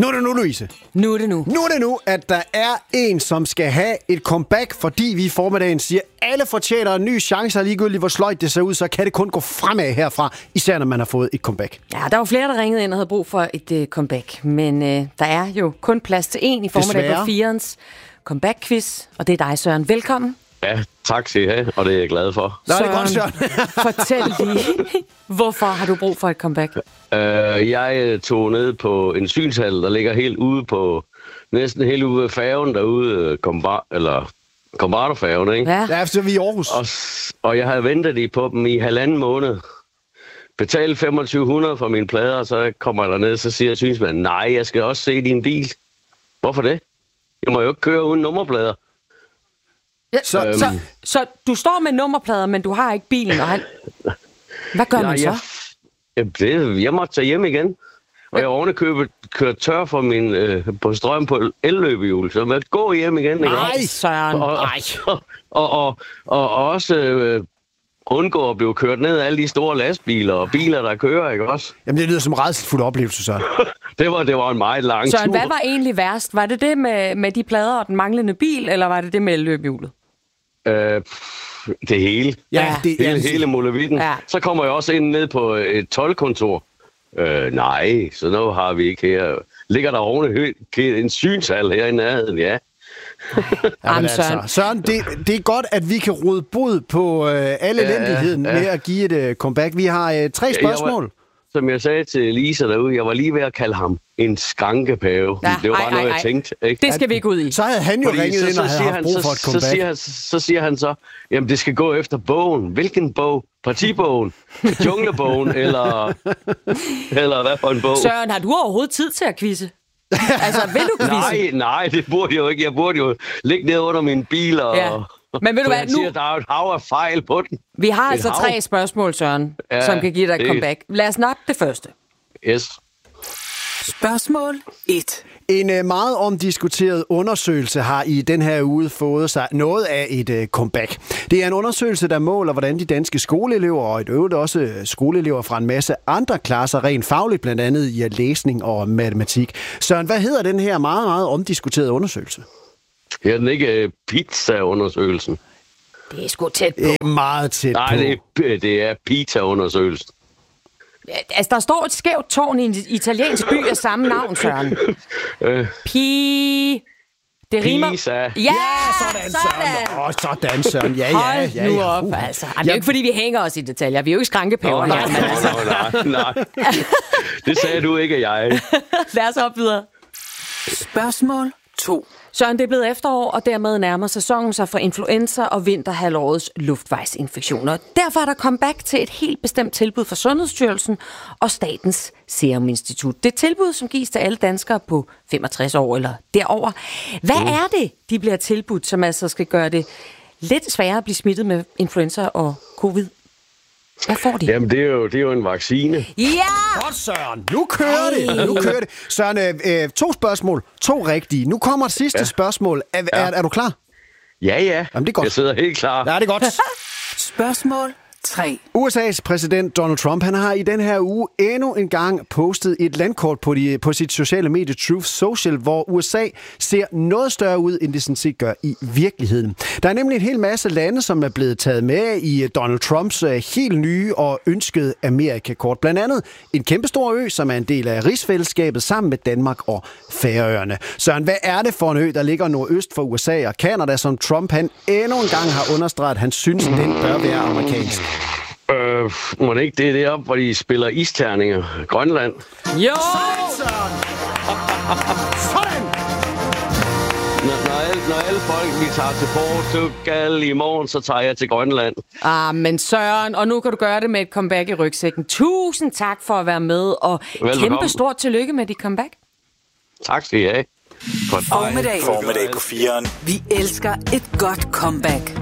Nu er det nu, Louise. Nu er det nu. Nu er det nu, at der er en, som skal have et comeback, fordi vi i formiddagen siger, at alle fortjener en ny chance, og ligegyldigt hvor sløjt det ser ud, så kan det kun gå fremad herfra, især når man har fået et comeback. Ja, der var flere, der ringede ind og havde brug for et comeback, men der er jo kun plads til en i formiddag på 4'ens comeback-quiz, og det er dig, Søren. Velkommen. Ja, tak skal I have, og det er jeg glad for. Nå, det er godt, Søren. Fortæl lige, hvorfor har du brug for et comeback? Jeg tog ned på en synshal, der ligger helt ude på, næsten helt ude ved færgen derude, Kombardo-færgen, ikke? Ja, så er vi i Aarhus. Og jeg havde ventet på dem i 1,5 måned. Betalt 2500 for mine plader, og så kommer jeg derned, så siger synsmanden, nej, jeg skal også se din bil. Hvorfor det? Jeg må jo ikke køre uden nummerplader. Ja, så du står med nummerplader, men du har ikke bilen, og hvad gør man så? Jeg måtte tage hjem igen. Og jeg ovenikøbet kørt tør for på strøm på elløbehjul, så jeg måtte gå hjem igen. Nej, Søren. Og også undgå at blive kørt ned af alle de store lastbiler og biler, der kører, ikke også? Jamen, det lyder som en rædselsfuld oplevelse, Søren. det var en meget lang tur. Søren, hvad var egentlig værst? Var det med de plader og den manglende bil, eller var det med elløbehjulet? Det hele. Ja, hele muligheden. Ja. Så kommer jeg også ind ned på et toldkontor. Nej, så noget har vi ikke her. Ligger der oven en synshal her i nærheden, ja. Jamen, Søren, det er godt, at vi kan råde bod på alle elendigheden med at give et comeback. Vi har 3 spørgsmål. Som jeg sagde til Lisa derude, jeg var lige ved at kalde ham en skankepave. Ja, det var bare noget, jeg tænkte. Ikke? Det skal vi ikke ud i. Så havde han jo ringet ind og havde haft brug for et comeback. Så siger han så, jamen det skal gå efter bogen. Hvilken bog? Partibogen? Junglebogen? eller hvad for en bog? Søren, har du overhovedet tid til at quizze? Altså, vil du quizze? Nej, det burde jeg jo ikke. Jeg burde jo ligge ned under min bil og... Ja. Men ved du hvad, nu... siger, der er et hav af fejl på den. Vi har altså 3 spørgsmål, Søren, som kan give dig et comeback. Lad os nappe det første. Yes. Spørgsmål 1. En meget omdiskuteret undersøgelse har i den her uge fået sig noget af et comeback. Det er en undersøgelse, der måler, hvordan de danske skoleelever og et øvrigt også skoleelever fra en masse andre klasser rent fagligt, blandt andet i læsning og matematik. Søren, hvad hedder den her meget, meget omdiskuterede undersøgelse? Er den ikke pizza-undersøgelsen? Det er sgu tæt på. Det er meget tæt på. Nej, det er pizza-undersøgelsen. Ja, altså, der står et skævt tårn i en italiensk by af samme navn, Søren. Det rimer... Pisa. Ja, sådan, Søren. Sådan, Søren. Ja. Hold nu op, altså. Det er jo ikke, fordi vi hænger os i detaljer. Vi er jo ikke skrankepaver her. Nej. Det sagde du ikke, jeg. Lad os op videre. Spørgsmål 2. Søren, det er blevet efterår, og dermed nærmer sæsonen sig for influenza og vinterhalvårets luftvejsinfektioner. Derfor er der comeback til et helt bestemt tilbud fra Sundhedsstyrelsen og Statens Serum Institut. Det tilbud, som gives til alle danskere på 65 år eller derover. Hvad er det, de bliver tilbudt, som altså skal gøre det lidt sværere at blive smittet med influenza og covid? Hvad får de? Jamen, det er jo en vaccine. Ja! Godt, Søren. Nu kører det. Søren, 2 spørgsmål. 2 rigtige. Nu kommer det sidste spørgsmål. Er du klar? Ja. Jamen, det er godt. Jeg sidder helt klar. Ja, det er godt. Spørgsmål 3. USA's præsident Donald Trump, han har i den her uge endnu en gang postet et landkort på sit sociale medie Truth Social, hvor USA ser noget større ud, end det sådan set gør i virkeligheden. Der er nemlig en hel masse lande, som er blevet taget med i Donald Trumps helt nye og ønskede Amerikakort. Blandt andet en kæmpestor ø, som er en del af rigsfællesskabet sammen med Danmark og Færøerne. Søren, hvad er det for en ø, der ligger nordøst for USA og Canada, som Trump han endnu en gang har understreget, at han synes, den bør være amerikansk? Må det ikke det deroppe, hvor de spiller isterninger? Grønland? Jo! Sådan! Når alle folk, vi tager til Portugal i morgen, så tager jeg til Grønland. Men Søren, og nu kan du gøre det med et comeback i rygsækken. Tusind tak for at være med, og kæmpe stort tillykke med dit comeback. Tak skal I have. Formiddag på 4'eren. Vi elsker et godt comeback.